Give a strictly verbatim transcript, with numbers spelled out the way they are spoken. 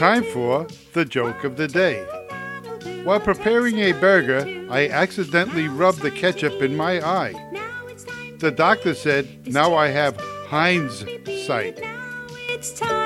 Time for the joke of the day. While preparing a burger, I accidentally rubbed the ketchup in my eye. The doctor said, now I have Hindsight.